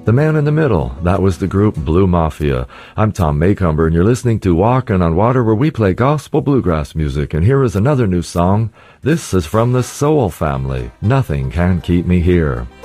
The Man in the Middle, that was the group Blue Mafia. I'm Tom Maycumber, and you're listening to Walkin' on Water, where we play gospel bluegrass music. And here is another new song. This is from the Soul Family, Nothing Can Keep Me Here.